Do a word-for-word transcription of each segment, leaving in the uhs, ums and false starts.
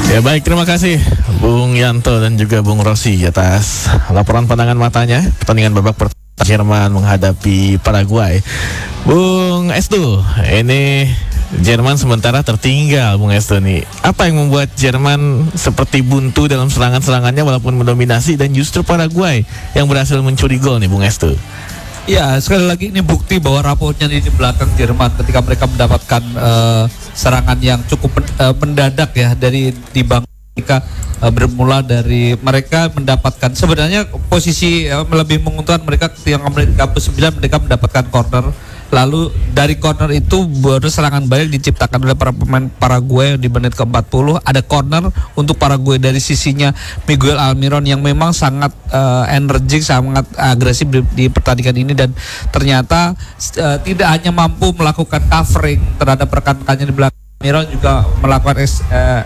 Ya baik, terima kasih Bung Yanto dan juga Bung Rossi atas laporan pandangan matanya pertandingan babak pertama Jerman menghadapi Paraguay. Bung Estu, ini Jerman sementara tertinggal, Bung Estu nih. Apa yang membuat Jerman seperti buntu dalam serangan-serangannya walaupun mendominasi, dan justru Paraguay yang berhasil mencuri gol nih, Bung Estu? Ya, sekali lagi ini bukti bahwa rapuhnya di belakang Jerman ketika mereka mendapatkan uh, serangan yang cukup uh, mendadak ya dari di bang ketika uh, bermula dari mereka mendapatkan sebenarnya posisi uh, lebih menguntungkan mereka ketika menit tiga puluh sembilan mereka mendapatkan corner. Lalu dari corner itu baru serangan balik diciptakan oleh para pemain Paraguay di menit ke empat puluh. Ada corner untuk Paraguay dari sisinya Miguel Almiron yang memang sangat uh, energik, sangat agresif di, di pertandingan ini, dan ternyata uh, tidak hanya mampu melakukan covering terhadap rekan-rekannya di belakang, Almiron juga melakukan uh,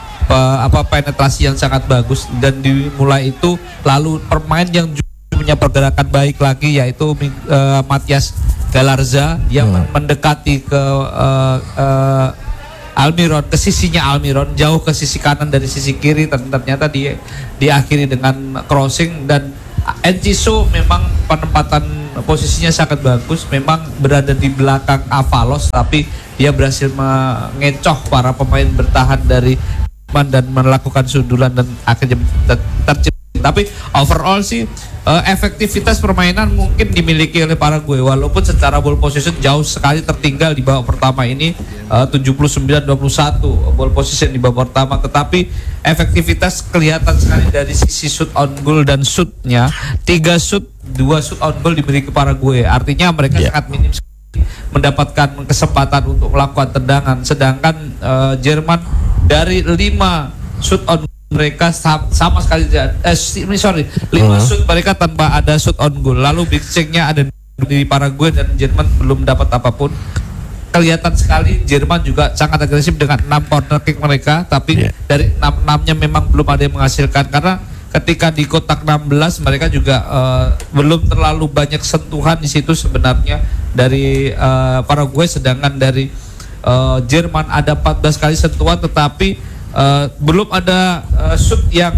apa penetrasi yang sangat bagus, dan dimulai itu lalu permain yang juga punya pergerakan baik lagi yaitu uh, Matias Galarza yang hmm. mendekati ke uh, uh, Almiron, ke sisinya Almiron, jauh ke sisi kanan dari sisi kiri, dan ternyata di diakhiri dengan crossing. Dan Enciso memang penempatan posisinya sangat bagus, memang berada di belakang Avalos, tapi dia berhasil mengecoh para pemain bertahan dari dan melakukan sundulan dan akhirnya tercipta. Tapi overall sih uh, efektivitas permainan mungkin dimiliki oleh Paraguay, walaupun secara ball possession jauh sekali tertinggal di babak pertama ini, uh, tujuh puluh sembilan dua puluh satu ball possession di babak pertama, tetapi efektivitas kelihatan sekali dari sisi shoot on goal dan shootnya. Tiga shoot, dua shoot on goal dimiliki Paraguay, artinya mereka yeah. sangat minim mendapatkan kesempatan untuk melakukan tendangan, sedangkan uh, Jerman dari lima shoot on mereka sama, sama sekali tidak, eh sorry lima uh-huh. shoot mereka tanpa ada shoot on goal. Lalu big check-nya ada di Paraguay dan Jerman belum dapat apapun. Kelihatan sekali Jerman juga sangat agresif dengan enam corner kick mereka, tapi yeah. dari enam-enamnya memang belum ada yang menghasilkan, karena ketika di kotak enam belas mereka juga uh, belum terlalu banyak sentuhan di situ sebenarnya dari uh, Paraguay, sedangkan dari uh, Jerman ada empat belas kali sentuhan, tetapi Uh, belum ada uh, shoot yang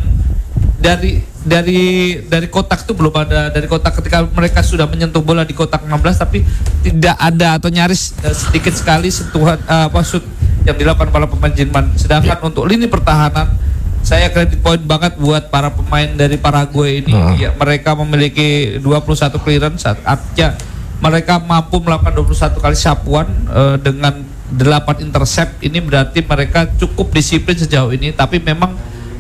dari dari dari kotak itu belum ada dari kotak ketika mereka sudah menyentuh bola di kotak enam belas, tapi tidak ada atau nyaris uh, sedikit sekali sentuhan uh, apa shoot yang dilakukan oleh pemain Jerman. Sedangkan yeah. untuk lini pertahanan saya kredit poin banget buat para pemain dari Paraguay ini. Uh. Ya, mereka memiliki dua puluh satu clearance, artinya mereka mampu melakukan dua puluh satu kali sapuan uh, dengan delapan intercept. Ini berarti mereka cukup disiplin sejauh ini, tapi memang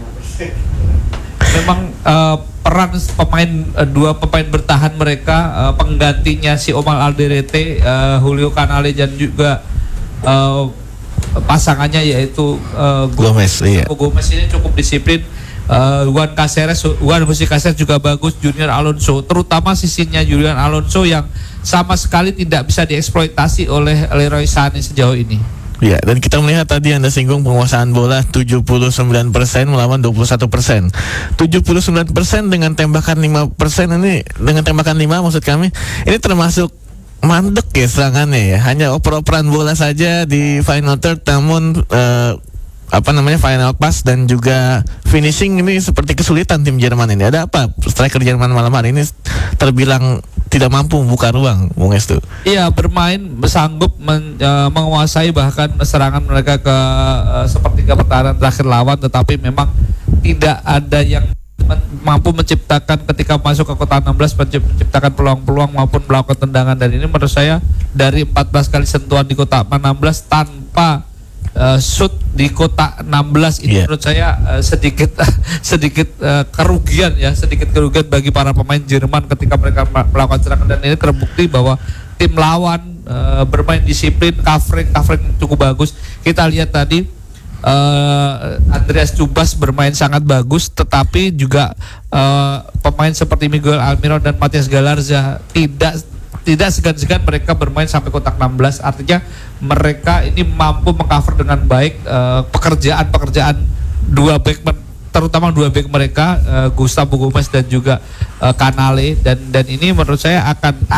memang uh, peran pemain uh, dua pemain bertahan mereka, uh, penggantinya si Omar Alderete, uh, Julio Canales, dan juga uh, pasangannya yaitu uh, Gomez, iya. Gomez ini cukup disiplin. Uh, Juan Cáceres, Juan José Cáceres juga bagus, Junior Alonso, terutama sisinya Julian Alonso yang sama sekali tidak bisa dieksploitasi oleh Leroy Sané sejauh ini. Ya, dan kita melihat tadi Anda singgung penguasaan bola tujuh puluh sembilan persen melawan dua puluh satu persen. tujuh puluh sembilan persen dengan tembakan lima persen, ini dengan tembakan lima maksud kami, ini termasuk mandek ya serangannya ya. Hanya oper-operan bola saja di final third, namun uh, apa namanya final pass dan juga finishing ini seperti kesulitan tim Jerman ini. Ada apa striker Jerman malam hari ini terbilang tidak mampu membuka ruang, Bung Estu? Iya, bermain sanggup men, uh, menguasai bahkan serangan mereka ke uh, sepertiga pertahanan terakhir lawan, tetapi memang tidak ada yang men- mampu menciptakan ketika masuk ke kotak enam belas, menciptakan peluang-peluang maupun melakukan tendangan. Dan ini menurut saya dari empat belas kali sentuhan di kotak enam belas tanpa Uh, shoot di kotak enam belas ini yeah. menurut saya uh, sedikit uh, sedikit uh, kerugian ya, sedikit kerugian bagi para pemain Jerman ketika mereka melakukan serangan. Dan ini terbukti bahwa tim lawan uh, bermain disiplin, covering covering cukup bagus. Kita lihat tadi uh, Andreas Cubas bermain sangat bagus, tetapi juga uh, pemain seperti Miguel Almiron dan Matias Galarza tidak tidak segan-segan mereka bermain sampai kotak enam belas. Artinya mereka ini mampu mengcover dengan baik uh, pekerjaan-pekerjaan dua back, terutama dua back mereka, uh, Gustavo Gomez dan juga uh, Canale, dan dan ini menurut saya akan ak,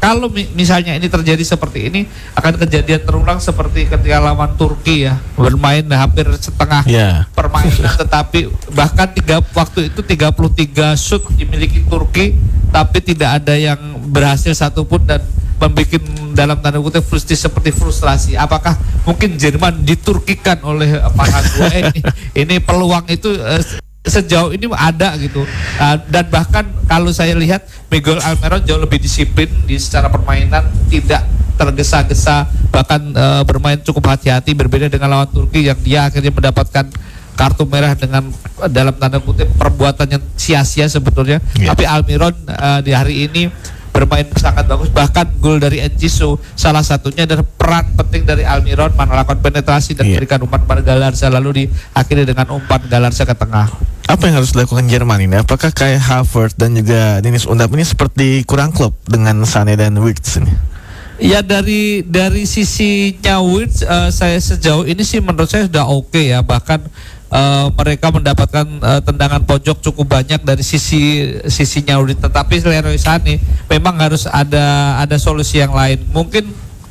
kalau mi misalnya ini terjadi seperti ini, akan kejadian terulang seperti ketika lawan Turki ya, bermain hampir setengah yeah. permainan, tetapi bahkan tiga waktu itu tiga puluh tiga shoot dimiliki Turki, tapi tidak ada yang berhasil satupun dan membuat dalam tanda kutip frustrasi seperti frustrasi. Apakah mungkin Jerman diturkikan oleh para dua ini? Ini peluang itu uh, sejauh ini ada gitu, uh, dan bahkan kalau saya lihat Miguel Almiron jauh lebih disiplin di secara permainan, tidak tergesa-gesa, bahkan uh, bermain cukup hati-hati, berbeda dengan lawan Turki yang dia akhirnya mendapatkan kartu merah dengan dalam tanda kutip perbuatan yang sia-sia sebetulnya. Yeah. Tapi Almiron uh, di hari ini bermain sangat bagus, bahkan gol dari Enciso salah satunya adalah peran penting dari Almiron melakukan penetrasi dan memberikan yeah. umpan pada Galarza, lalu diakhiri dengan umpan Galarza ke tengah. Apa yang harus dilakukan Jerman ini? Apakah kayak Havertz dan juga Dennis Undap ini seperti kurang klop dengan Sané dan Wirtz ini? Ya, dari dari sisinya Wirtz, uh, saya sejauh ini sih menurut saya sudah oke okay ya, bahkan Uh, mereka mendapatkan uh, tendangan pojok cukup banyak dari sisi sisinya Wirtz, tetapi Leroy Sané memang harus ada ada solusi yang lain. Mungkin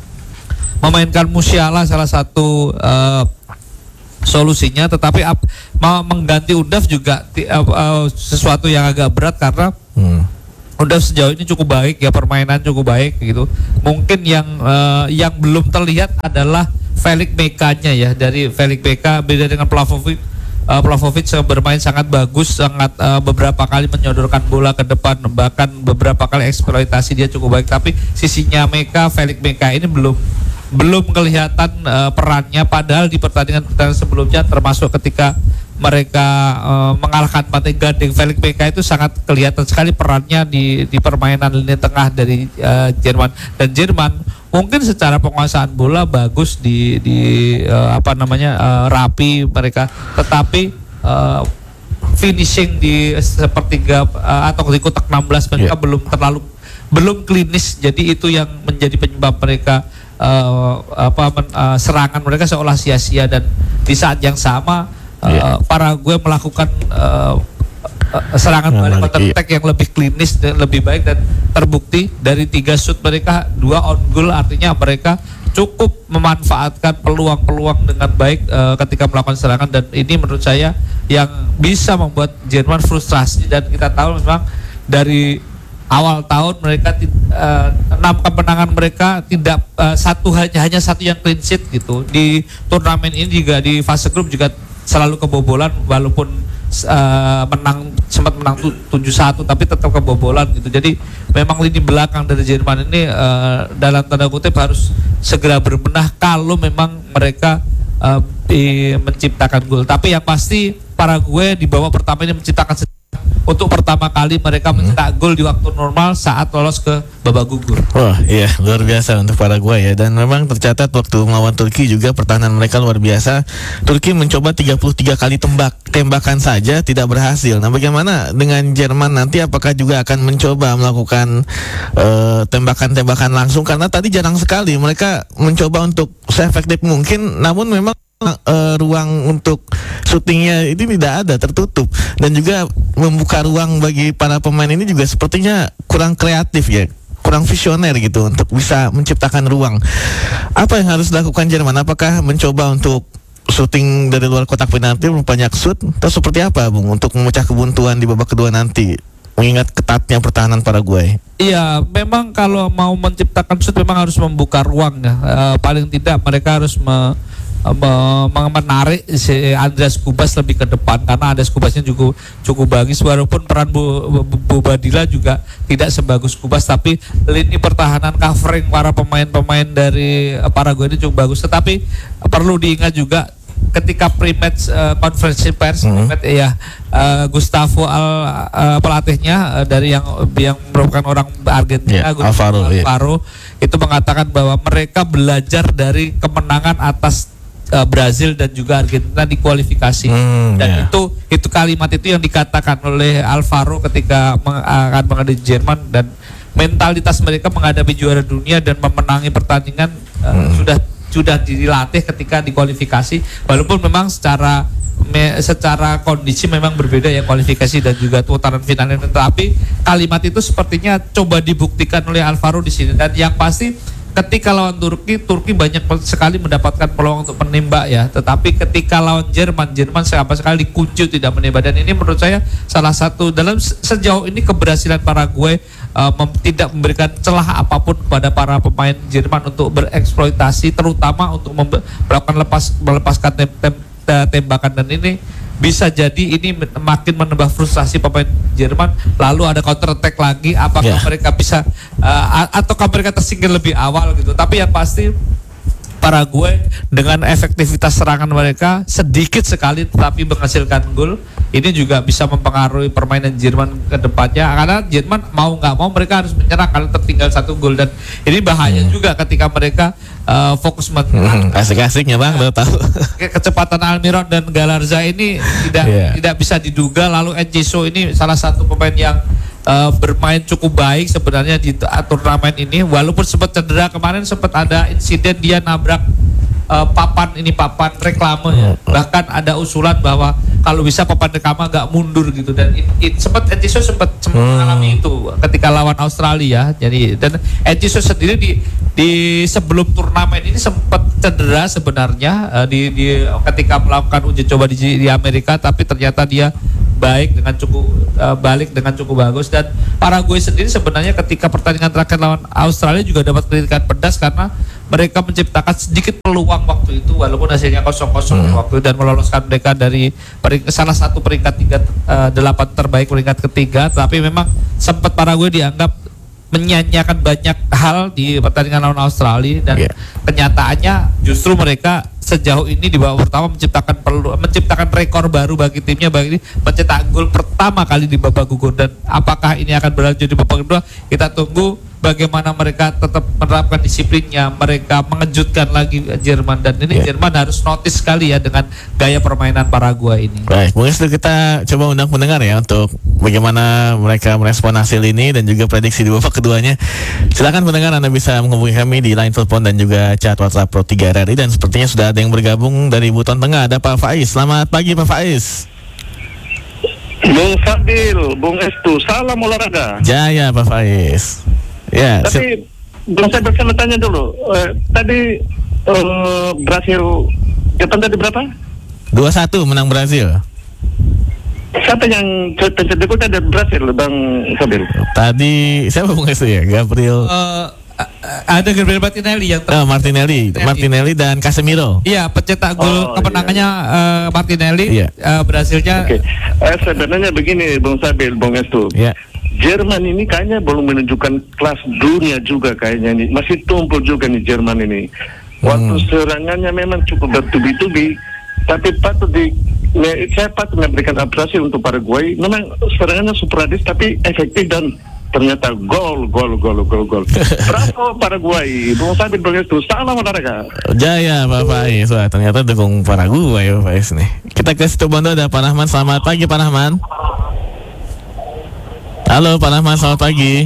memainkan Musiala salah satu uh, solusinya, tetapi ap, mau mengganti Undaf juga uh, uh, sesuatu yang agak berat karena hmm. Undaf sejauh ini cukup baik ya, permainan cukup baik gitu. Mungkin yang uh, yang belum terlihat adalah Felix Meka-nya ya, dari Felix Meka beda dengan Vlahovic. Uh, Vlahovic bermain sangat bagus, sangat uh, beberapa kali menyodorkan bola ke depan, bahkan beberapa kali eksploitasi dia cukup baik. Tapi sisinya Meka, Felix Meka ini belum belum kelihatan uh, perannya. Padahal di pertandingan-pertandingan sebelumnya, termasuk ketika mereka uh, mengalahkan Pantai Gading, Felix Meka itu sangat kelihatan sekali perannya di di permainan lini tengah dari uh, Jerman. Dan Jerman mungkin secara penguasaan bola bagus di di uh, apa namanya uh, rapi mereka, tetapi uh, finishing di sepertiga uh, atau di kotak enam belas mereka yeah. belum terlalu belum klinis. Jadi itu yang menjadi penyebab mereka uh, apa men, uh, serangan mereka seolah sia-sia, dan di saat yang sama uh, yeah. Paraguay melakukan uh, serangan balik counter attack yang lebih klinis dan lebih baik, dan terbukti dari tiga shoot mereka dua on goal, artinya mereka cukup memanfaatkan peluang-peluang dengan baik uh, ketika melakukan serangan, dan ini menurut saya yang bisa membuat Jerman frustrasi. Dan kita tahu memang dari awal tahun mereka uh, enam kemenangan mereka tidak uh, satu hanya hanya satu yang clean sheet gitu. Di turnamen ini juga di fase grup juga selalu kebobolan, walaupun uh, menang sempat menang tujuh satu tapi tetap kebobolan gitu. Jadi memang lini belakang dari Jerman ini uh, dalam tanda kutip harus segera berbenah kalau memang mereka uh, di, menciptakan gol. Tapi yang pasti Paraguay di babak pertama ini menciptakan untuk pertama kali mereka mencetak gol di waktu normal saat lolos ke babak gugur. Wah, iya, luar biasa untuk Paraguay ya. Dan memang tercatat waktu melawan Turki juga pertahanan mereka luar biasa. Turki mencoba tiga puluh tiga kali tembak tembakan saja tidak berhasil. Nah, bagaimana dengan Jerman nanti, apakah juga akan mencoba melakukan uh, tembakan-tembakan langsung, karena tadi jarang sekali mereka mencoba untuk seefektif mungkin, namun memang Uh, ruang untuk syutingnya ini tidak ada, tertutup, dan juga membuka ruang bagi para pemain ini juga sepertinya kurang kreatif ya, kurang visioner gitu untuk bisa menciptakan ruang. Apa yang harus dilakukan Jerman? Apakah mencoba untuk syuting dari luar kotak penalti, banyak shoot, atau seperti apa Bung untuk memecah kebuntuan di babak kedua nanti, mengingat ketatnya pertahanan Paraguay? Iya, memang kalau mau menciptakan shoot memang harus membuka ruang ya. Uh, paling tidak mereka harus me menarik si Andreas Kubas lebih ke depan, karena Andreas Kubasnya juga cukup bagus, walaupun peran Bu, Bu, Bu Badila juga tidak sebagus Kubas, tapi lini pertahanan covering para pemain-pemain dari Paraguay ini cukup bagus. Tetapi perlu diingat juga ketika pre-match uh, konferensi pers mm-hmm. ya uh, Gustavo Al, uh, pelatihnya uh, dari yang yang merupakan orang Argentina, yeah, Alvaro, Alvaro yeah. itu mengatakan bahwa mereka belajar dari kemenangan atas Uh, Brazil dan juga Argentina di kualifikasi, hmm, dan yeah. itu itu kalimat itu yang dikatakan oleh Alvaro ketika meng, akan menghadapi Jerman, dan mentalitas mereka menghadapi juara dunia dan memenangi pertandingan uh, hmm. sudah sudah dilatih ketika di kualifikasi, walaupun memang secara me, secara kondisi memang berbeda ya kualifikasi dan juga putaran finalnya, tetapi kalimat itu sepertinya coba dibuktikan oleh Alvaro di sini. Dan yang pasti ketika lawan Turki, Turki banyak sekali mendapatkan peluang untuk menembak ya, tetapi ketika lawan Jerman, Jerman sama sekali dikunci tidak menembak. Dan ini menurut saya salah satu dalam sejauh ini keberhasilan Paraguay uh, mem tidak memberikan celah apapun kepada para pemain Jerman untuk bereksploitasi, terutama untuk melakukan lepas melepaskan tem tem tembakan. Dan ini bisa jadi ini makin menambah frustasi pemain Jerman, lalu ada counter attack lagi, apakah yeah. mereka bisa uh, ataukah mereka tersingkir lebih awal gitu. Tapi yang pasti Paraguay dengan efektivitas serangan mereka sedikit sekali tetapi menghasilkan gol, ini juga bisa mempengaruhi permainan Jerman ke depannya, karena Jerman mau nggak mau mereka harus menyerang kalau tertinggal satu gol. Dan ini bahaya hmm. juga ketika mereka uh, fokus menyerang. Hmm, asik-asiknya bang, udah tahu. Kecepatan Almiron dan Galarza ini tidak yeah. tidak bisa diduga. Lalu Enciso ini salah satu pemain yang Uh, bermain cukup baik sebenarnya di uh, turnamen ini, walaupun sempat cedera kemarin, sempat ada insiden dia nabrak uh, papan ini papan reklame ya. Bahkan ada usulan bahwa kalau bisa papan reklame agak mundur gitu. Dan it, it, sempat Enciso sempat mengalami hmm. itu ketika lawan Australia. Jadi dan Enciso sendiri di di sebelum turnamen ini sempat cedera sebenarnya uh, di, di ketika melakukan uji coba di, di Amerika, tapi ternyata dia baik dengan cukup uh, balik dengan cukup bagus. Dan Paraguay sendiri sebenarnya ketika pertandingan terakhir lawan Australia juga dapat kritikan pedas karena mereka menciptakan sedikit peluang waktu itu walaupun hasilnya kosong kosong hmm. waktu, dan meloloskan mereka dari salah satu peringkat tiga, uh, delapan terbaik peringkat ketiga. Tapi memang sempat Paraguay dianggap menyanyiakan banyak hal di pertandingan lawan Australia, dan yeah. kenyataannya justru mereka sejauh ini di babak pertama menciptakan perlu menciptakan rekor baru bagi timnya, bagi mencetak gol pertama kali di babak gugur. Dan apakah ini akan berlanjut di babak kedua, kita tunggu bagaimana mereka tetap menerapkan disiplinnya, mereka mengejutkan lagi Jerman. Dan ini yeah. Jerman harus notice sekali ya dengan gaya permainan Paraguay ini. Baik, mungkin kita coba undang pendengar ya untuk bagaimana mereka merespon hasil ini dan juga prediksi di babak keduanya. Silakan pendengar, Anda bisa menghubungi kami di line telepon dan juga chat WhatsApp Pro tiga R R I. Dan sepertinya sudah ada yang bergabung dari Buton Tengah, ada Pak Faiz. Selamat pagi Pak Faiz. Bung Fadil, Bung Estu, salam olahraga. Jaya Pak Faiz. Ya, tapi Bung saya bisa tanya dulu. Eh, tadi eh, Brasil Jepang tadi berapa? dua satu menang Brasil. Siapa yang pencetak gol tadi Brasil, Bang Fadil? Tadi siapa Bung Estu ya? Gabriel. Uh, ada Gabriel Martinelli yang oh, Martinelli, Martinelli, Martinelli dan Casemiro. Iya, pencetak gol oh, kemenangannya iya. uh, Martinelli, iya. uh, Brasilnya. Oke. Okay. Eh, sebenarnya begini, Bung Sabil, Bung Estu. Iya. Jerman ini kayaknya belum menunjukkan kelas dunia juga kayaknya nih. Masih tumpul juga nih Jerman ini. Waktu hmm. serangannya memang cukup bertubi-tubi, tapi patut di saya patut memberikan apresiasi untuk Paraguay. Memang serangannya sporadis tapi efektif dan ternyata gol, gol, gol, gol, gol. Bravo Paraguay. Bung Sabit begitu. Salam olahraga. Jaya Pak Faiz. Wah, ternyata dukung Paraguay Pak Faiz nih. Kita ke situ Bondo, ada Pak Rahman. Selamat pagi Pak Rahman. Halo Pak Rahman, selamat pagi.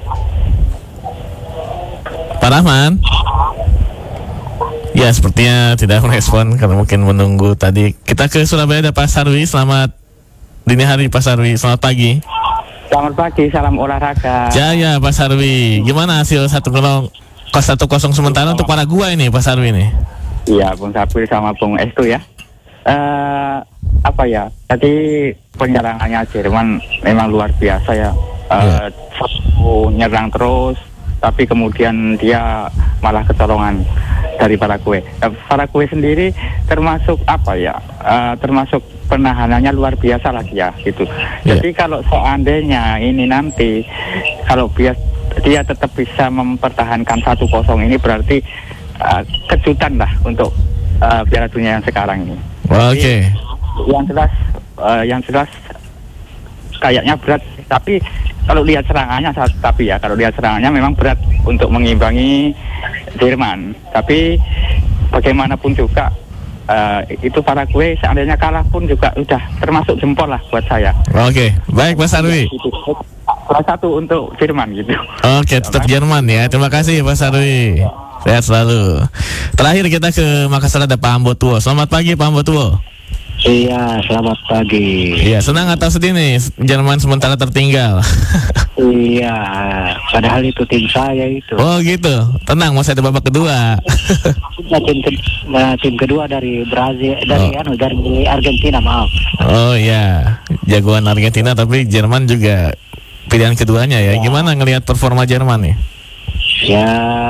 Pak Rahman. Ya, sepertinya tidak merespon karena mungkin menunggu tadi. Kita ke Surabaya, ada Pak Sarwi. Selamat dini hari Pak Sarwi. Selamat pagi. Selamat pagi, salam olahraga. Jaya Pak Sarwi. Gimana hasil satu kosong sementara untuk Paraguay ini Pak Sarwi ini? Iya, Bung Sapir sama Bung Estu ya. Uh, apa ya? Tadi penyerangannya Jerman memang luar biasa ya. Uh, yeah. Satu nyerang terus, tapi kemudian dia malah kecolongan dari Paraguay. Uh, Paraguay sendiri termasuk apa ya? Uh, termasuk penahanannya luar biasa lagi ya, gitu. Yeah. Jadi kalau seandainya ini nanti kalau bias dia tetap bisa mempertahankan satu kosong ini berarti uh, kejutan lah untuk uh, Piala Dunia yang sekarang ini. Oke. Okay. Yang jelas, uh, yang jelas kayaknya berat. Tapi kalau lihat serangannya, tapi ya kalau lihat serangannya memang berat untuk mengimbangi Jerman. Tapi bagaimanapun juga uh, itu Paraguay seandainya kalah pun juga udah termasuk jempol lah buat saya. Oke, okay. Baik Mas Sarwi. Salah satu untuk Jerman gitu. Oke, okay, tetap Jerman ya. Terima kasih Mas Sarwi. Sehat selalu. Terakhir kita ke Makassar, ada Pak Ambo Tuo. Selamat pagi Pak Ambo Tuo. Iya, selamat pagi. Iya, senang atau sedih nih Jerman sementara tertinggal? Iya, padahal itu tim saya itu. Oh gitu, tenang masih ada babak kedua. Nah, tim, ke- nah, tim kedua dari Brazil, dari Oh. anu, dari Argentina, maaf. Oh iya, jagoan Argentina tapi Jerman juga pilihan keduanya ya. Gimana ngelihat performa Jerman nih? Ya,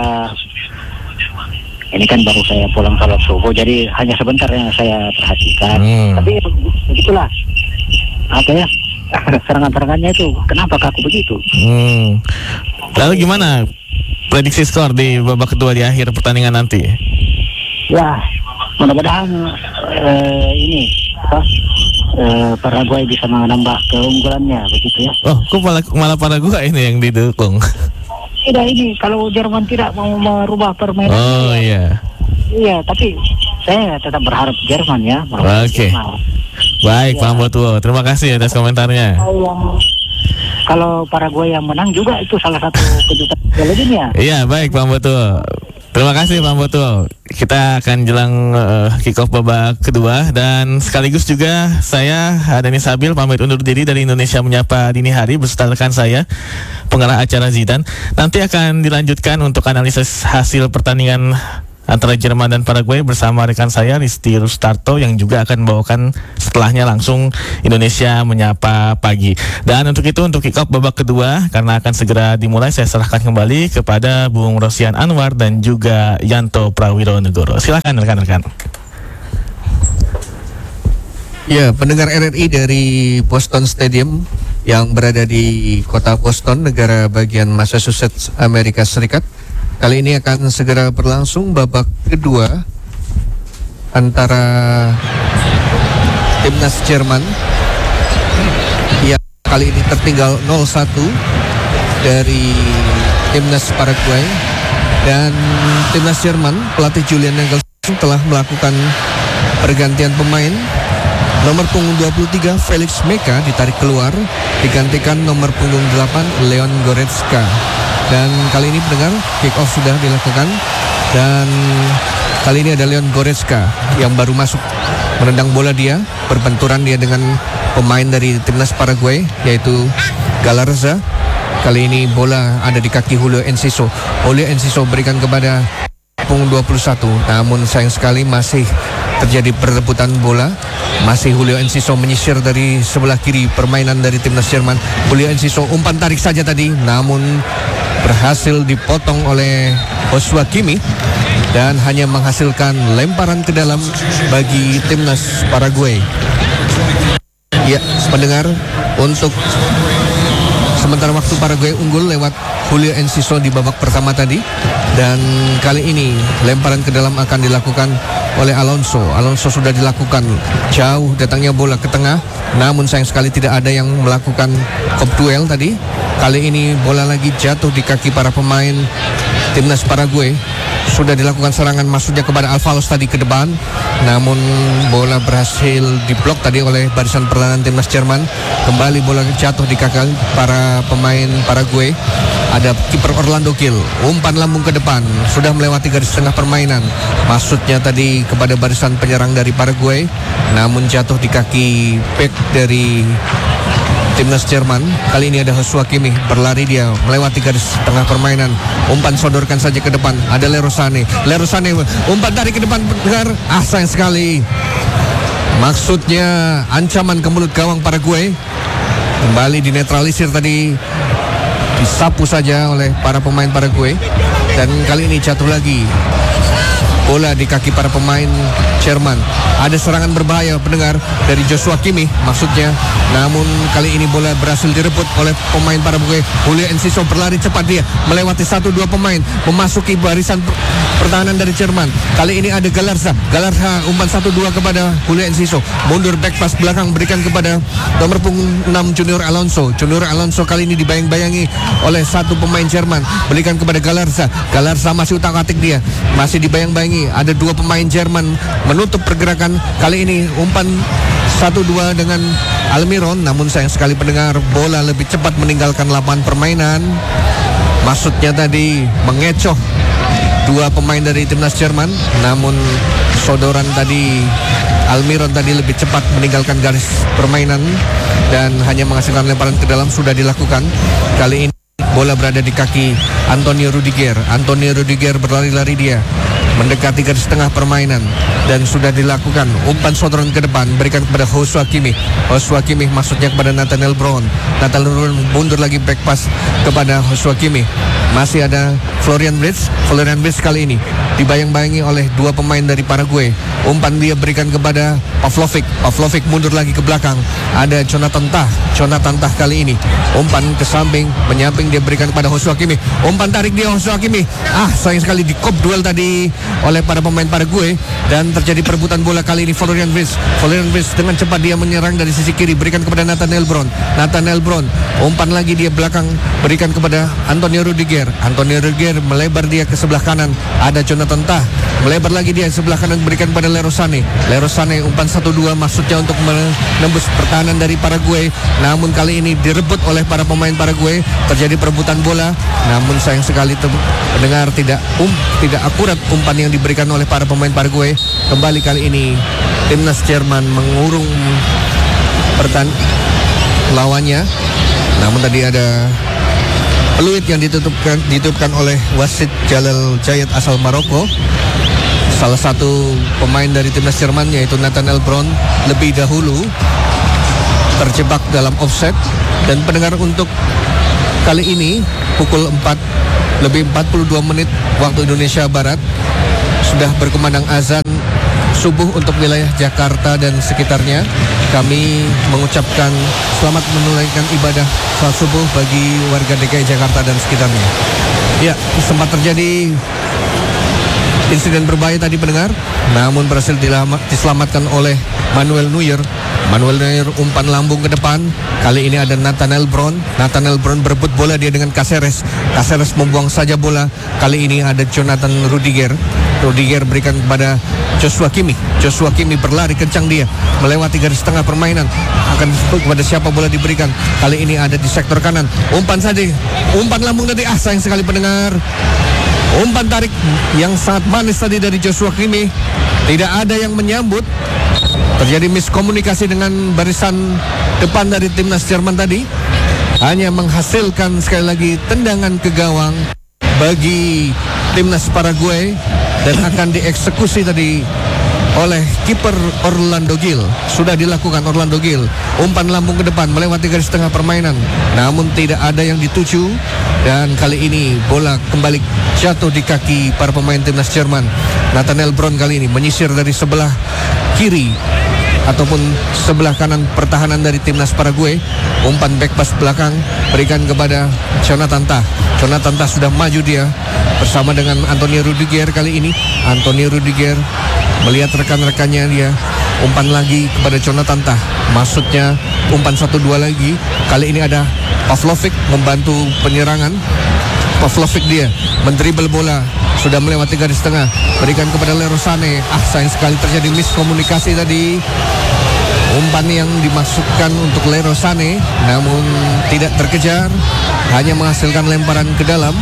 ini kan baru saya pulang sholat subuh, jadi hanya sebentar yang saya perhatikan. Hmm. Tapi begitulah, apa ya, serangan-serangannya itu kenapa kaku begitu? Hmm. Lalu gimana prediksi skor di babak kedua di akhir pertandingan nanti? Ya, mudah-mudahan eh, ini apa, eh, Paraguay bisa menambah keunggulannya begitu ya. Oh, kok malah, malah Paraguay ini yang didukung? Tidak, ini kalau Jerman tidak mau merubah permainan. Oh iya. Iya, tapi saya tetap berharap Jerman ya. merubah Oke. Jerman. Baik, Iya. Pak Botuo. Terima kasih atas komentarnya. Kalau yang- Kalau Paraguay yang menang juga itu salah satu kejutan Piala Dunia. Iya, baik Pak Botuo. Terima kasih Pak Botuo. Kita akan jelang uh, kick off babak kedua dan sekaligus juga saya Dani Sabil pamit undur diri dari Indonesia Menyapa Dini Hari beserta rekan saya pengarah acara Zidan. Nanti akan dilanjutkan untuk analisis hasil pertandingan antara Jerman dan Paraguay bersama rekan saya Risti Rustarto yang juga akan membawakan setelahnya langsung Indonesia Menyapa Pagi. Dan untuk itu untuk kick off babak kedua karena akan segera dimulai saya serahkan kembali kepada Bung Rosian Anwar dan juga Yanto Prawironegoro. Silakan rekan-rekan. Ya, pendengar R R I dari Boston Stadium yang berada di kota Boston, negara bagian Massachusetts, Amerika Serikat. Kali ini akan segera berlangsung babak kedua antara timnas Jerman yang kali ini tertinggal nol satu dari timnas Paraguay, dan timnas Jerman pelatih Julian Nagelsmann telah melakukan pergantian pemain. Nomor punggung dua puluh tiga Felix Meka ditarik keluar, digantikan nomor punggung delapan Leon Goretzka. Dan kali ini pendengar kick off sudah dilakukan dan kali ini ada Leon Goretzka yang baru masuk menendang bola, dia berbenturan dia dengan pemain dari timnas Paraguay yaitu Galarza. Kali ini bola ada di kaki Julio Enciso. Julio Enciso berikan kepada punggung dua puluh satu, namun sayang sekali masih terjadi perebutan bola. Masih Julio Enciso menyisir dari sebelah kiri permainan dari timnas Jerman. Julio Enciso umpan tarik saja tadi, namun berhasil dipotong oleh Joshua Kimmich dan hanya menghasilkan lemparan ke dalam bagi timnas Paraguay. Ya, pendengar, untuk sementara waktu Paraguay unggul lewat Julio Enciso di babak pertama tadi, dan kali ini lemparan ke dalam akan dilakukan oleh Alonso. Alonso sudah dilakukan, jauh datangnya bola ke tengah, namun sayang sekali tidak ada yang melakukan kop duel tadi. Kali ini bola lagi jatuh di kaki para pemain timnas Paraguay. Sudah dilakukan serangan masuknya kepada Alvalos tadi ke depan, namun bola berhasil diblok tadi oleh barisan pertahanan timnas Jerman. Kembali bola jatuh di kaki para pemain Paraguay. Ada kiper Orlando Gil, umpan lambung ke depan, sudah melewati garis tengah permainan. Maksudnya tadi kepada barisan penyerang dari Paraguay, namun jatuh di kaki bek dari timnas Jerman. Kali ini ada Joshua Kimmich, berlari dia melewati garis tengah permainan. Umpan sodorkan saja ke depan, ada Leroy Sané. Leroy Sané umpan tarik ke depan, dengar, ah sayang sekali. Maksudnya ancaman ke mulut gawang Paraguay. Kembali dinetralisir tadi, disapu saja oleh para pemain Paraguay. Dan kali ini jatuh lagi bola di kaki para pemain Jerman. Ada serangan berbahaya pendengar dari Joshua Kimmich maksudnya, namun kali ini bola berhasil direbut oleh pemain Paraguay. Julio Enciso berlari cepat, dia melewati satu dua pemain, memasuki barisan pertahanan dari Jerman. Kali ini ada Galarza. Galarza umpan satu dua kepada Julio Enciso, mundur back pas belakang berikan kepada nomor punggung enam Junior Alonso. Junior Alonso kali ini dibayang-bayangi oleh satu pemain Jerman, berikan kepada Galarza. Galarza masih utak-atik, dia masih dibayang-bayangi. Ada dua pemain Jerman menutup pergerakan. Kali ini umpan satu dua dengan Almiron, namun sayang sekali pendengar, bola lebih cepat meninggalkan lapangan permainan. Maksudnya tadi mengecoh dua pemain dari timnas Jerman, namun sodoran tadi Almiron tadi lebih cepat meninggalkan garis permainan dan hanya menghasilkan lemparan ke dalam sudah dilakukan. Kali ini bola berada di kaki Antonio Rudiger. Antonio Rudiger berlari-lari dia mendekati garis tengah permainan dan sudah dilakukan umpan sodoran ke depan, berikan kepada Joshua Kimmich. Joshua Kimmich maksudnya kepada Nathaniel Brown. Nathaniel Brown mundur lagi, back pass kepada Joshua Kimmich. Masih ada Florian Wirtz. Florian Wirtz kali ini dibayang-bayangi oleh dua pemain dari Paraguay. Umpan dia berikan kepada Pavlovic. Pavlovic mundur lagi ke belakang. Ada Jonathan Tah. Jonathan Tah kali ini umpan ke samping, menyamping dia berikan kepada Joshua Kimmich. Umpan tarik dia Joshua Kimmich. Ah, sayang sekali di kop duel tadi oleh para pemain Paraguay dan terjadi perebutan bola kali ini. Florian Wirtz. Florian Wirtz dengan cepat dia menyerang dari sisi kiri, berikan kepada Nathaniel Brown. Nathaniel Brown umpan lagi dia belakang, berikan kepada Antonio Rudiger. Antonio Rudiger melebar dia ke sebelah kanan. Ada Jonathan Tah melebar lagi dia sebelah kanan, berikan kepada Leroy Sané. Leroy Sané umpan satu dua maksudnya untuk menembus pertahanan dari Paraguay, namun kali ini direbut oleh para pemain Paraguay. Terjadi perebutan bola, namun sayang sekali pendengar tidak um tidak akurat umpan yang diberikan oleh para pemain Paraguay. Kembali kali ini timnas Jerman mengurung pertan lawannya, namun tadi ada peluit yang ditutupkan ditutupkan oleh wasit Jalal Jayat asal Maroko. Salah satu pemain dari timnas Jerman yaitu Nathaniel Brown lebih dahulu terjebak dalam offside. Dan pendengar, untuk kali ini pukul empat lebih empat puluh dua menit waktu Indonesia Barat sudah berkumandang azan subuh untuk wilayah Jakarta dan sekitarnya. Kami mengucapkan selamat menunaikan ibadah salat subuh bagi warga D K I Jakarta dan sekitarnya. Ya, sempat terjadi insiden berbahaya tadi pendengar, namun berhasil diselamatkan oleh Manuel Neuer. Manuel Neuer umpan lambung ke depan. Kali ini ada Nathaniel Brown. Nathaniel Brown berebut bola dia dengan Caceres. Caceres membuang saja bola. Kali ini ada Jonathan Rudiger. Rudiger berikan kepada Joshua Kimmich. Joshua Kimmich berlari kencang dia melewati garis tengah permainan. Akan kepada siapa bola diberikan. Kali ini ada di sektor kanan. Umpan saja. Umpan lambung tadi. Ah, sayang sekali pendengar. Umpan tarik yang sangat manis tadi dari Joshua Kimmich. Tidak ada yang menyambut. Terjadi miskomunikasi dengan barisan depan dari timnas Jerman tadi. Hanya menghasilkan sekali lagi tendangan ke gawang bagi timnas Paraguay. Dan akan dieksekusi tadi oleh kiper Orlando Gil. Sudah dilakukan Orlando Gil. Umpan lambung ke depan melewati garis tengah permainan, namun tidak ada yang dituju. Dan kali ini bola kembali jatuh di kaki para pemain timnas Jerman. Nathaniel Brown kali ini menyisir dari sebelah kiri ataupun sebelah kanan pertahanan dari timnas Paraguay. Umpan back pass belakang berikan kepada Jonathan Tah. Jonathan Tah sudah maju dia bersama dengan Antonio Rudiger kali ini. Antonio Rudiger melihat rekan-rekannya, dia umpan lagi kepada Jonathan Tah. Maksudnya umpan satu dua lagi. Kali ini ada Pavlovic membantu penyerangan. Pavlovic dia mendribel bola, sudah melewati garis tengah, berikan kepada Leroy Sané. Ah, sayang sekali terjadi miskomunikasi tadi. Umpan yang dimaksudkan untuk Leroy Sané namun tidak terkejar, hanya menghasilkan lemparan ke dalam.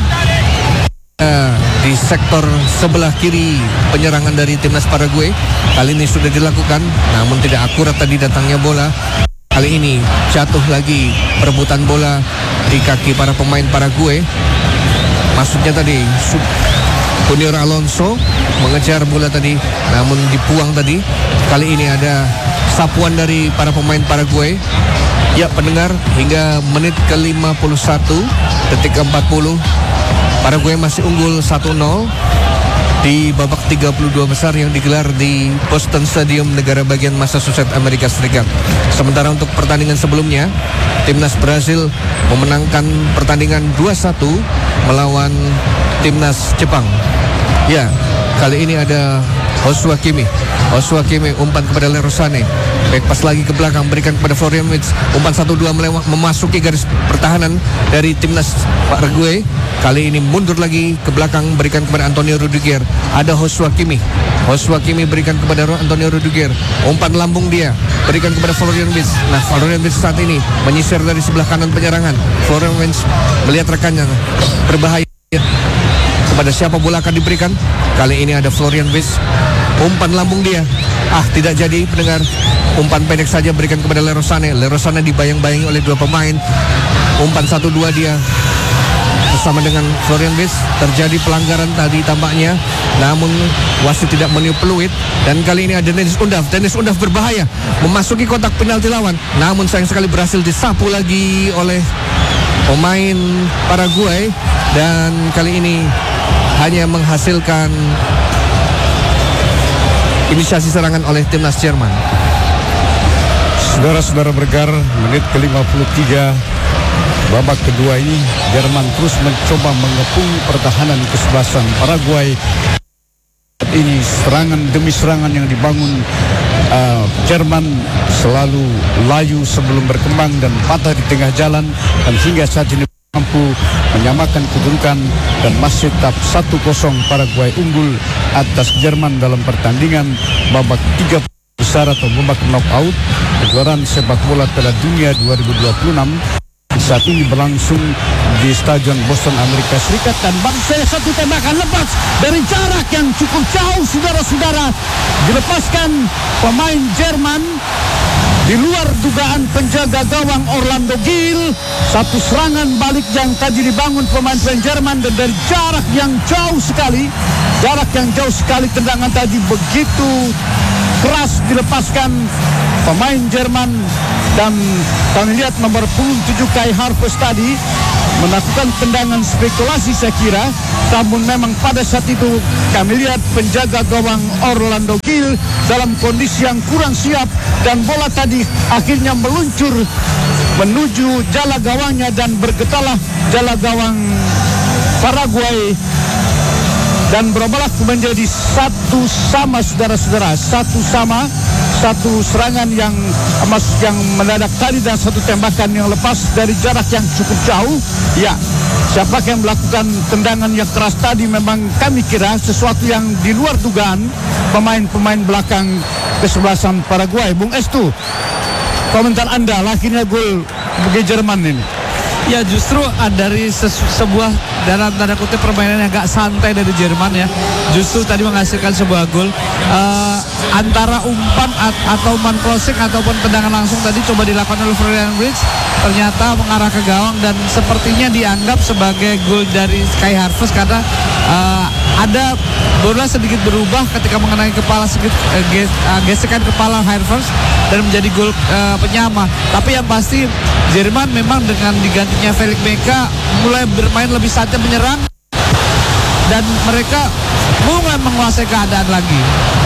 Uh, di sektor sebelah kiri penyerangan dari timnas Paraguay kali ini sudah dilakukan, namun tidak akurat tadi datangnya bola. Kali ini jatuh lagi perebutan bola di kaki para pemain Paraguay. Maksudnya tadi Junior Alonso mengejar bola tadi, namun dibuang tadi. Kali ini ada sapuan dari para pemain Paraguay. Ya pendengar, hingga menit ke lima puluh satu detik ke empat puluh Paraguay masih unggul satu nol di babak tiga puluh dua besar yang digelar di Boston Stadium, negara bagian Massachusetts, Amerika Serikat. Sementara untuk pertandingan sebelumnya, timnas Brazil memenangkan pertandingan dua satu melawan timnas Jepang. Ya, kali ini ada Joshua Kimmich. Joshua Kimmich umpan kepada Leroy Sané. Back pass lagi ke belakang berikan kepada Florian Wirtz. Umpan satu dua melewat memasuki garis pertahanan dari timnas Paraguay. Kali ini mundur lagi ke belakang berikan kepada Antonio Rudiger. Ada Joshua Kimmich. Joshua Kimmich berikan kepada Antonio Rudiger. Umpan lambung dia berikan kepada Florian Wirtz. Nah, Florian Wirtz saat ini menyisir dari sebelah kanan penyerangan. Florian Wirtz melihat rekannya berbahaya. Kepada siapa bola akan diberikan? Kali ini ada Florian Wirtz. Umpan lambung dia. Ah, tidak jadi pendengar. Umpan pendek saja berikan kepada Leroy Sané. Leroy Sané dibayang-bayangi oleh dua pemain. Umpan satu dua dia bersama dengan Florian Wirtz. Terjadi pelanggaran tadi tampaknya, namun wasit tidak meniup peluit. Dan kali ini ada Dennis Undav. Dennis Undav berbahaya memasuki kotak penalti lawan, namun sayang sekali berhasil disapu lagi oleh pemain Paraguay. Dan kali ini hanya menghasilkan inisiasi serangan oleh timnas Jerman. Saudara-saudara bergar, menit ke lima puluh tiga babak kedua ini Jerman terus mencoba mengepung pertahanan kesebelasan Paraguay. Ini serangan demi serangan yang dibangun uh, Jerman selalu layu sebelum berkembang dan patah di tengah jalan, dan hingga saat ini mampu menyamakan kedudukan dan masih tetap satu kosong Paraguay unggul atas Jerman dalam pertandingan babak tiga besar atau babak knockout kejuaraan sepak bola Piala Dunia dua ribu dua puluh enam saat ini berlangsung di Stadion Boston, Amerika Serikat. Dan bangsa satu tembakan lepas dari jarak yang cukup jauh, saudara-saudara, dilepaskan pemain Jerman di luar dugaan penjaga gawang Orlando Gil. Satu serangan balik yang tadi dibangun pemain-pemain Jerman, dan dari jarak yang jauh sekali, jarak yang jauh sekali tendangan tadi begitu keras dilepaskan pemain Jerman. Dan kami lihat nomor punggung tujuh Kai Havertz tadi melakukan tendangan spekulasi saya kira, namun memang pada saat itu kami lihat penjaga gawang Orlando Gil dalam kondisi yang kurang siap, dan bola tadi akhirnya meluncur menuju jala gawangnya dan bergetalah jala gawang Paraguay dan berubah menjadi satu sama, saudara-saudara, satu sama. Satu serangan yang emas yang mendadak tadi dan satu tembakan yang lepas dari jarak yang cukup jauh. Ya, siapa yang melakukan tendangan yang keras tadi memang kami kira sesuatu yang di luar dugaan pemain-pemain belakang kesebelasan Paraguay. Bung Estu, komentar Anda, akhirnya gol bagi Jerman ini. Ya, justru dari se- sebuah dalam tanda kutip permainan yang agak santai dari Jerman ya, justru tadi menghasilkan sebuah gol. Uh, antara umpan at- atau umpan crossing ataupun tendangan langsung tadi coba dilakukan oleh Florian Wirtz, ternyata mengarah ke gawang dan sepertinya dianggap sebagai gol dari Kai Havertz karena uh, ada bola sedikit berubah ketika mengenai kepala sedikit uh, ges- uh, gesekan kepala Havertz dan menjadi gol uh, penyama. Tapi yang pasti Jerman memang dengan digantinya Felix Meka mulai bermain lebih santai menyerang dan mereka mulai menguasai keadaan lagi.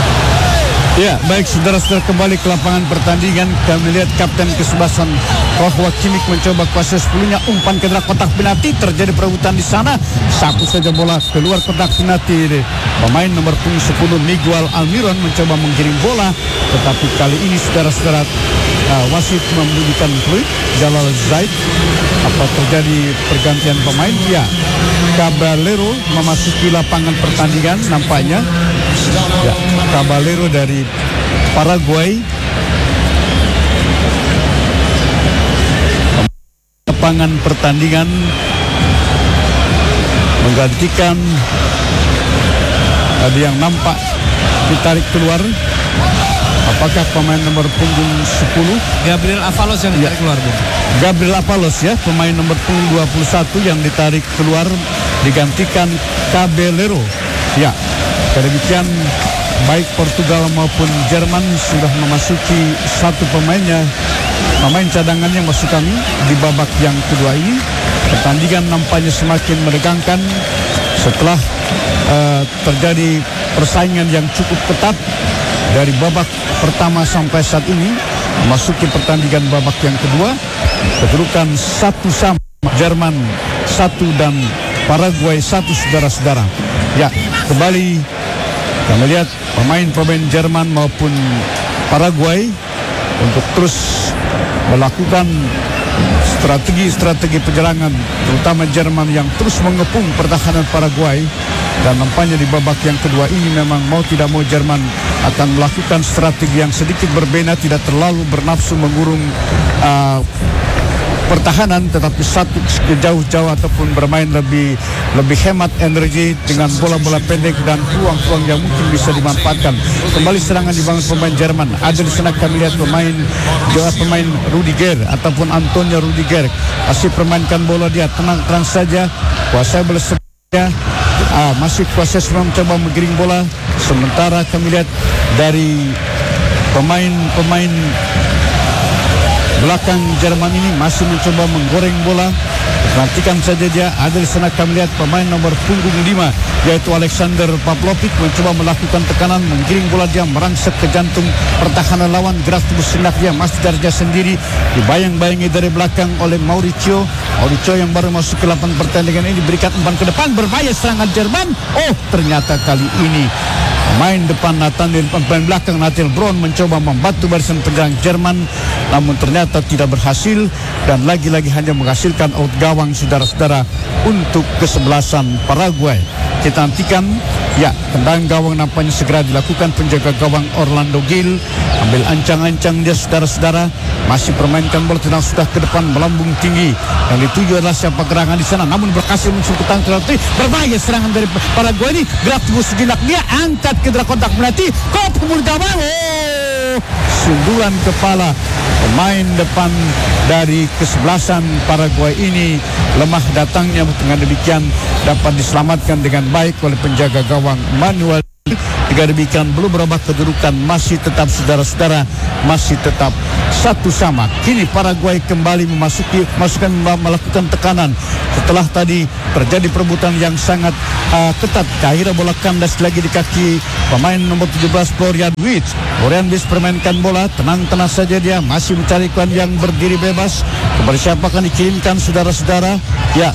Ya, baik saudara-saudara, kembali ke lapangan pertandingan. Kami lihat kapten kesebelasan Rahwa Kimik mencoba kuasa sepuluhnya, umpan ke dalam kotak penalti, terjadi perebutan di sana. Satu saja bola keluar kotak penalti. Pemain nomor punggung sepuluh Miguel Almiron mencoba menggiring bola, tetapi kali ini saudara-saudara uh, wasit membunyikan peluit. Jalal Zaid, apa terjadi pergantian pemain? Ya, Caballero memasuki lapangan pertandingan nampaknya. Ya, Caballero dari Paraguay. Lapangan pertandingan menggantikan ada yang nampak ditarik keluar. Apakah pemain nomor punggung sepuluh Gabriel Avalos yang ditarik ya keluar, Bu? Gabriel Avalos ya, pemain nomor punggung dua puluh satu yang ditarik keluar digantikan Caballero. Ya, demikian baik Portugal maupun Jerman sudah memasuki satu pemainnya, pemain cadangannya maksud kami di babak yang kedua ini. Pertandingan nampaknya semakin menegangkan setelah uh, terjadi persaingan yang cukup ketat dari babak pertama sampai saat ini memasuki pertandingan babak yang kedua. Kedudukan satu sama, Jerman satu dan Paraguay satu, saudara-saudara. Ya, kembali kami lihat pemain-pemain Jerman maupun Paraguay untuk terus melakukan strategi-strategi penyerangan, terutama Jerman yang terus mengepung pertahanan Paraguay. Dan nampaknya di babak yang kedua ini memang mau tidak mau Jerman akan melakukan strategi yang sedikit berbeda, tidak terlalu bernafsu mengurung uh, pertahanan, tetapi satu jauh-jauh ataupun bermain lebih lebih hemat energi dengan bola-bola pendek dan peluang-peluang yang mungkin bisa dimanfaatkan. Kembali serangan dibangun pemain Jerman. Ada di sana kami lihat pemain juga pemain Rudiger ataupun Antonio Rudiger masih permainkan bola dia tenang-tenang saja, kuasai bola sebenarnya. Ah, masih kuasa semua mencoba menggiring bola. Sementara kami lihat dari pemain-pemain belakang Jerman ini masih mencoba menggoreng bola. Perhatikan saja dia, ada di sana kami lihat pemain nomor punggung lima yaitu Alexander Pavlovic mencoba melakukan tekanan, menggiring bola dia merangsek ke jantung pertahanan lawan. Gerak tubuh senak dia masih darjah sendiri, dibayang-bayangi dari belakang oleh Mauricio. Mauricio yang baru masuk ke lapangan pertandingan ini diberikan umpan ke depan, berbahaya serangan Jerman. Oh, ternyata kali ini pemain depan Nathaniel, pemain belakang Nathaniel Braun mencoba membantu barisan penyerang Jerman, namun ternyata tidak berhasil dan lagi-lagi hanya menghasilkan out gawang saudara-saudara untuk kesebelasan Paraguay. Kita nantikan, ya, tendang gawang nampaknya segera dilakukan penjaga gawang Orlando Gil. Ambil ancang-ancang dia saudara-saudara, masih permainkan bola tenang sudah ke depan melambung tinggi. Yang dituju adalah siapa gerangan di sana, namun berhasil muncul ke tangkal. Berbahaya serangan dari Paraguay ini. Gerak tubuh sejenak dia angkat ke dalam kontak penalti. Kop kemudian gawang. Oh, sundulan kepala pemain depan dari kesebelasan Paraguay ini lemah datangnya, dengan demikian dapat diselamatkan dengan baik oleh penjaga gawang Manuel. Jika demikian belum berubah kedudukan, masih tetap saudara-saudara, masih tetap satu sama. Kini Paraguay kembali memasuki masukkan melakukan tekanan setelah tadi terjadi perebutan yang sangat uh, ketat. Akhirnya bola kandas lagi di kaki pemain nomor tujuh belas Florian Wirtz. Florian Wirtz permainkan bola tenang-tenang saja, dia masih mencari kawan yang berdiri bebas. Kepada siapa akan dikirimkan saudara-saudara? Ya,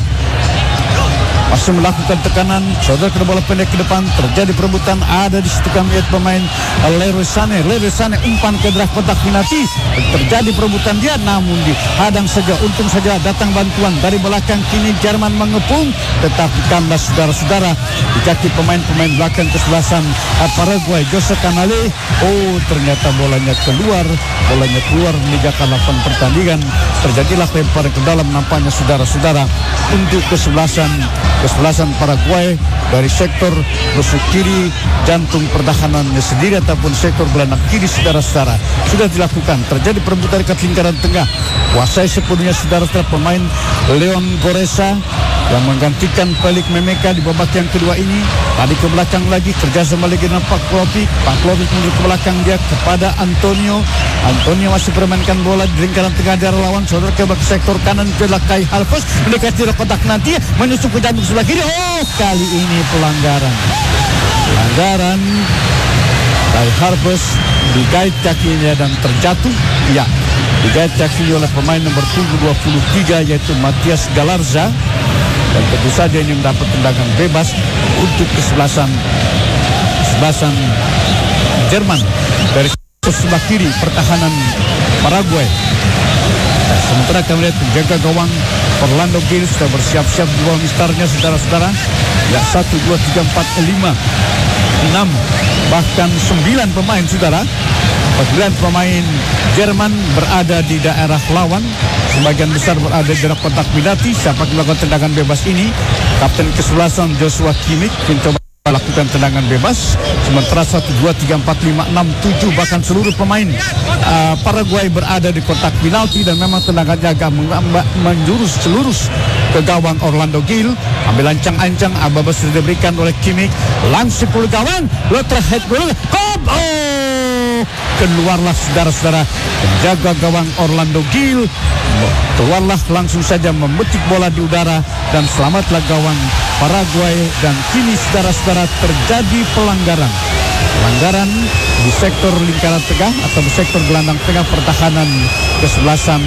masih melakukan tekanan. Saudara kena bola pendek ke depan, terjadi perebutan. Ada di situ kami lihat pemain Leroy Sané. Leroy Sané umpan ke dalam kotak penalti. Terjadi perebutan dia, namun dihadang saja. Untung saja datang bantuan dari belakang. Kini Jerman mengepung, tetapi kandas saudara-saudara di kaki pemain-pemain belakang kesebelasan Paraguay. Jose Canale, oh ternyata bolanya keluar, bolanya keluar meninggalkan lapangan pertandingan. Terjadilah lempar ke dalam nampaknya saudara-saudara untuk kesebelasan kesebelasan Paraguay dari sektor rusuk kiri jantung pertahanannya sendiri ataupun sektor gelandang kiri saudara-saudara sudah dilakukan. Terjadi perebutan dekat lingkaran tengah, kuasai sepenuhnya saudara-saudara pemain Leon Goretzka yang menggantikan Pelik Memeka di babak yang kedua ini. Tadi ke belakang lagi, kerjasama lagi dengan Pavlovic. Pavlovic menuju ke belakang dia kepada Antonio. Antonio masih permainkan bola di lingkaran tengah dari lawan. Saudara ke sektor kanan ke Kai Havertz mendekati kotak nanti, menusuk ke jantung sebelah kiri. Oh, kali ini pelanggaran. Pelanggaran. Kai Havertz digait kakinya dan terjatuh. Ya, digait kakinya oleh pemain nomor dua puluh tiga yaitu Matias Galarza. Dan tentu saja ini mendapat tendangan bebas untuk kesebelasan kesebelasan Jerman dari sebelah kiri pertahanan Paraguay. Nah, sementara kami lihat penjaga gawang Orlando Gil sudah bersiap-siap di bawah mistarnya saudara-saudara. Ya, satu, dua, tiga, empat, lima, enam, bahkan sembilan pemain saudara. Sembilan pemain Jerman berada di daerah lawan. Sebagian besar berada di dalam kotak penalti. Siapa yang melakukan tendangan bebas ini? Kapten kesebelasan Joshua Kimmich mencoba melakukan tendangan bebas. Sementara satu, dua, tiga, empat, lima, enam, tujuh bahkan seluruh pemain uh, Paraguay berada di kotak penalti dan memang tendangannya agak menjurus selurus ke gawang Orlando Gil. Ambil ancang-ancang, Ababa sudah diberikan oleh Kimmich. Langsung ke gawang, Lothar Headbull. Kop! Oh! Keluarlah saudara-saudara penjaga gawang Orlando Gil. Keluarlah langsung saja memetik bola di udara dan selamatlah gawang Paraguay. Dan kini saudara-saudara terjadi pelanggaran. Pelanggaran di sektor lingkaran tengah atau di sektor gelandang tengah pertahanan kesebelasan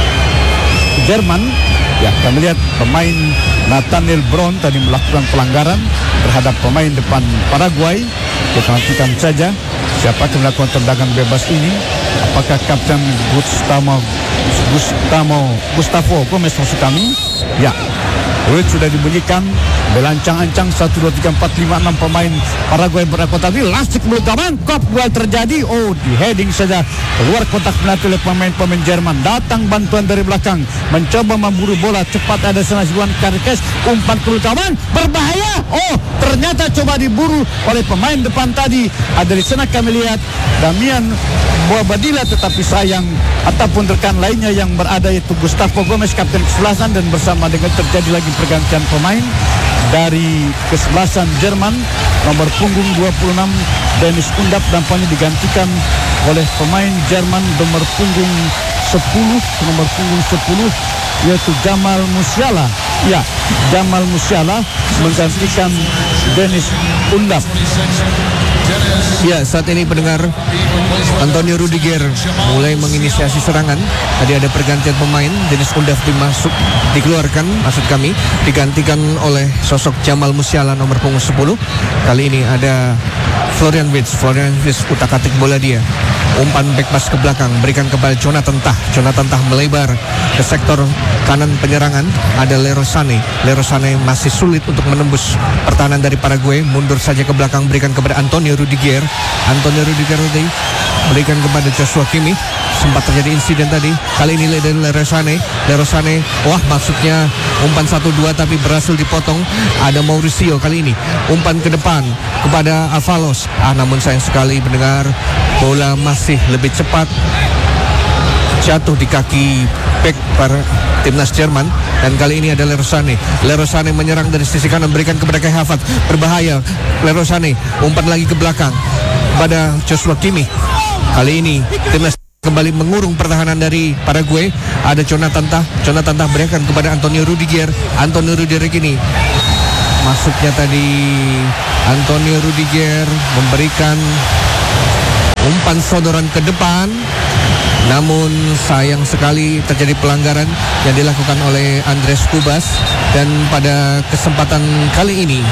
Jerman. Ya, kami lihat pemain Nathaniel Braun tadi melakukan pelanggaran terhadap pemain depan Paraguay. Kita nantikan saja siapa yang melakukan tendangan bebas ini. Apakah Kapten Gustavo Gustavo Gustavo Gomez maksud kami? Ya, Wait sudah dibunyikan, belancang-ancang satu, dua, tiga, empat, lima, enam pemain Paraguay berada tadi. Lasik mulut gawang, kop gol terjadi. Oh, di heading saja keluar kotak penalti oleh pemain-pemain Jerman. Datang bantuan dari belakang, mencoba memburu bola cepat. Ada sana Juan Carques, umpan ke mulut gawang, berbahaya. Oh, ternyata coba diburu oleh pemain depan tadi. Ada di sana kami lihat Damian Boabadilla, tetapi sayang ataupun rekan lainnya yang berada yaitu Gustavo Gomez, kapten kesebelasan, dan bersama dengan terjadi lagi pergantian pemain dari kesebelasan Jerman. Nomor punggung dua puluh enam Dennis Undap nampaknya digantikan oleh pemain Jerman nomor punggung sepuluh, nomor punggung sepuluh yaitu Jamal Musiala. Ya, Jamal Musiala menggantikan Dennis Undap. Ya, saat ini pendengar, Antonio Rudiger mulai menginisiasi serangan. Tadi ada pergantian pemain, Dennis Undaf dimasuk, dikeluarkan, maksud kami, digantikan oleh sosok Jamal Musiala nomor punggung sepuluh. Kali ini ada Florian Wirtz. Florian Wirtz utak-atik bola dia. Umpan back pass ke belakang, berikan kepada Jonathan Tah. Jonathan Tah melebar ke sektor kanan penyerangan. Ada Leroy Sané. Leroy Sané masih sulit untuk menembus pertahanan dari Paraguay. Mundur saja ke belakang, berikan kepada Antonio Rudiger. Antonio Rudiger tadi berikan kepada Joshua Kimmich. Sempat terjadi insiden tadi. Kali ini dari Leroy Sané. Leroy Sané, wah maksudnya umpan satu dua tapi berhasil dipotong. Ada Mauricio kali ini. Umpan ke depan kepada Avalos. Ah, namun sayang sekali mendengar bola masih lebih cepat jatuh di kaki back para timnas Jerman. Dan kali ini ada Leroy Sané. Leroy Sané menyerang dari sisi kanan, berikan kepada Kai Havertz. Berbahaya Leroy Sané, umpan lagi ke belakang kepada Joshua Kimmich. Kali ini timnas kembali mengurung pertahanan dari Paraguay. Ada Jonathan Tah. Jonathan Tah berikan kepada Antonio Rudiger. Antonio Rudiger ini masuknya tadi Antonio Rudiger memberikan umpan sodoran ke depan. Namun sayang sekali terjadi pelanggaran yang dilakukan oleh Andres Cubas. Dan pada kesempatan kali ini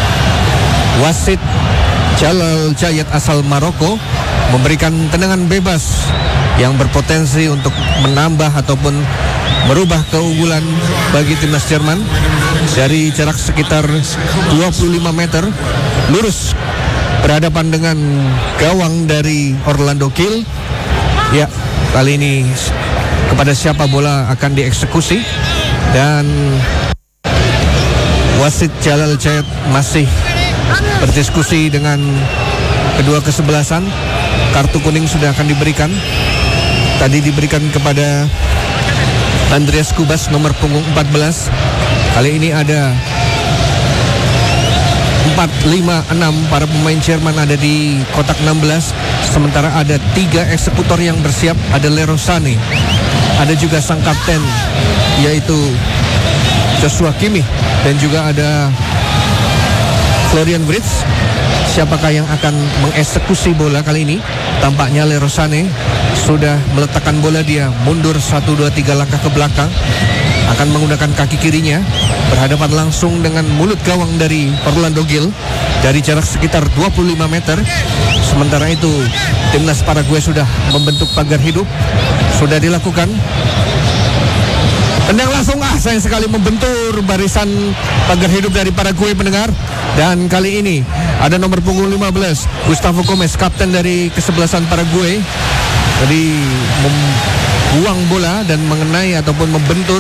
wasit Jalal Jayat asal Maroko memberikan tendangan bebas yang berpotensi untuk menambah ataupun merubah keunggulan bagi timnas Jerman dari jarak sekitar dua puluh lima meter, lurus berhadapan dengan gawang dari Orlando Kiel. Ya, kali ini kepada siapa bola akan dieksekusi. Dan wasit Jalal Jayat masih berdiskusi dengan kedua kesebelasan. Kartu kuning sudah akan diberikan. Tadi diberikan kepada Andreas Cubas nomor punggung empat belas. Kali ini ada empat, lima, enam para pemain Jerman ada di kotak enam belas. Sementara ada tiga eksekutor yang bersiap. Ada Leroy Sané, ada juga sang kapten yaitu Joshua Kimmich, dan juga ada Florian Wirtz. Siapakah yang akan mengeksekusi bola kali ini? Tampaknya Leroy Sané sudah meletakkan bola dia, mundur satu, dua, tiga langkah ke belakang, akan menggunakan kaki kirinya, berhadapan langsung dengan mulut gawang dari Orlando Gil dari jarak sekitar dua puluh lima meter. Sementara itu timnas Paraguay sudah membentuk pagar hidup, sudah dilakukan. Tendang langsung, ah sayang sekali membentur barisan pagar hidup dari Paraguay pendengar. Dan kali ini ada nomor punggung lima belas Gustavo Gomez, kapten dari kesebelasan Paraguay. Tadi membuang bola dan mengenai ataupun membentur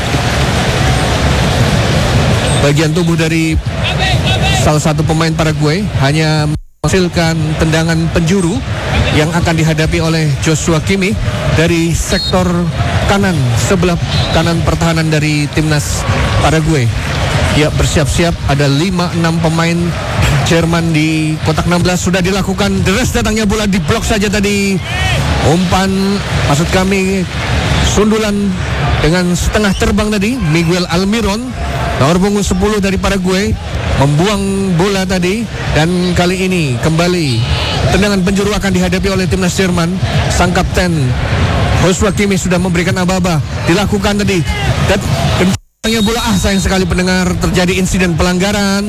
bagian tubuh dari salah satu pemain Paraguay. Hanya menghasilkan tendangan penjuru yang akan dihadapi oleh Joshua Kimmich dari sektor kanan, sebelah kanan pertahanan dari timnas Paraguay. Ya, bersiap-siap, ada lima enam pemain Jerman di kotak enam belas. Sudah dilakukan, deres datangnya bola, diblok saja tadi. Umpan, maksud kami sundulan dengan setengah terbang tadi. Miguel Almiron nomor punggung sepuluh dari Paraguay membuang bola tadi. Dan kali ini kembali tendangan penjuru akan dihadapi oleh timnas Jerman. Sang kapten Joshua Kimmich sudah memberikan aba-aba. Dilakukan tadi, dan kencangnya bola, ah sayang sekali pendengar, terjadi insiden pelanggaran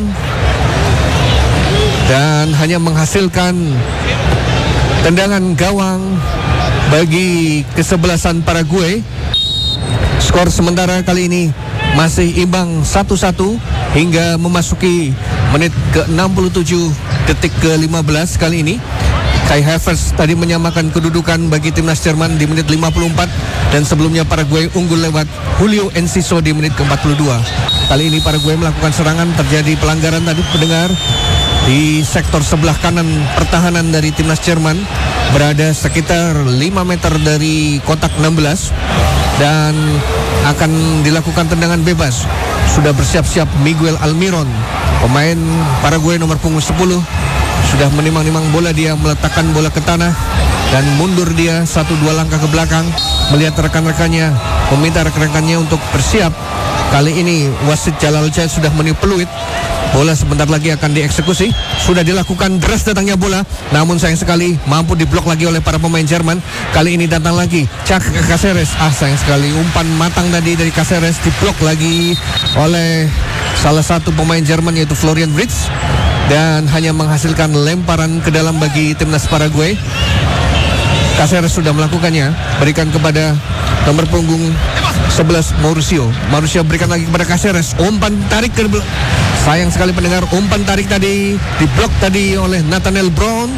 dan hanya menghasilkan tendangan gawang bagi kesebelasan Paraguay. Skor sementara kali ini masih imbang satu satu hingga memasuki menit ke enam puluh tujuh detik ke lima belas kali ini. Kai Havertz tadi menyamakan kedudukan bagi timnas Jerman di menit lima puluh empat dan sebelumnya Paraguay unggul lewat Julio Enciso di menit ke empat puluh dua. Kali ini Paraguay melakukan serangan, terjadi pelanggaran tadi pendengar di sektor sebelah kanan pertahanan dari timnas Jerman, berada sekitar lima meter dari kotak enam belas dan akan dilakukan tendangan bebas. Sudah bersiap-siap Miguel Almiron, pemain Paraguay nomor punggung sepuluh. Sudah menimang-nimang bola, dia meletakkan bola ke tanah dan mundur dia satu dua langkah ke belakang, melihat rekan-rekannya, meminta rekan-rekannya untuk bersiap. Kali ini wasit Jalal Jait sudah meniup peluit. Bola sebentar lagi akan dieksekusi. Sudah dilakukan, deras datangnya bola, namun sayang sekali mampu diblok lagi oleh para pemain Jerman. Kali ini datang lagi Cak Caceres. Ah, sayang sekali umpan matang tadi dari Caceres diblok lagi oleh salah satu pemain Jerman, yaitu Florian Wirtz, dan hanya menghasilkan lemparan ke dalam bagi timnas Paraguay. Caceres sudah melakukannya, berikan kepada nomor punggung sebelas Mauricio. Mauricio berikan lagi kepada Caceres, umpan tarik ke belakang. Sayang sekali pendengar, umpan tarik tadi diblok tadi oleh Nathaniel Brown,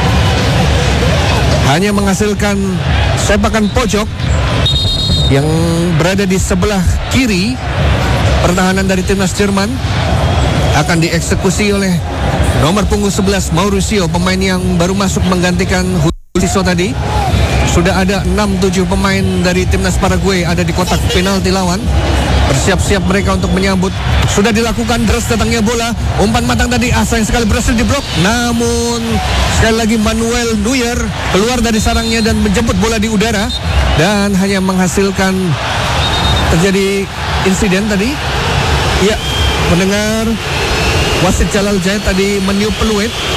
hanya menghasilkan sepakan pojok yang berada di sebelah kiri pertahanan dari timnas Jerman. Akan dieksekusi oleh nomor punggung sebelas Mauricio, pemain yang baru masuk menggantikan Julio tadi. Sudah ada enam tujuh pemain dari timnas Paraguay ada di kotak penalti lawan. Bersiap-siap mereka untuk menyambut. Sudah dilakukan, deras datangnya bola, umpan matang tadi, ah, sayang sekali berhasil diblok. Namun sekali lagi Manuel Neuer keluar dari sarangnya dan menjemput bola di udara dan hanya menghasilkan terjadi insiden tadi. Ya, mendengar wasit Jalal Jait tadi meniup peluit